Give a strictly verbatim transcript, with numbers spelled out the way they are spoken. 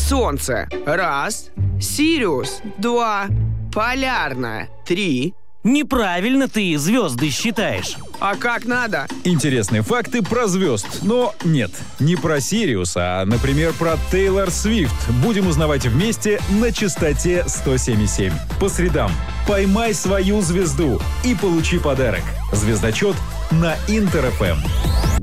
Солнце. Раз. Сириус. Два. Полярная. Три. Неправильно ты звезды считаешь. А как надо? Интересные факты про звезд. Но нет, не про Сириус, а, например, про Тейлор Свифт. Будем узнавать вместе на частоте сто семь и семь. По средам поймай свою звезду и получи подарок. Звездочет на Интер эф эм.